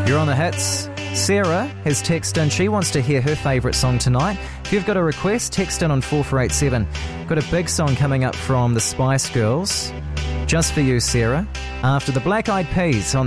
You're on the hits. Sarah has texted in. She wants to hear her favourite song tonight. If you've got a request, text in on 4487. Got a big song coming up from the Spice Girls. Just for you, Sarah. After the Black Eyed Peas on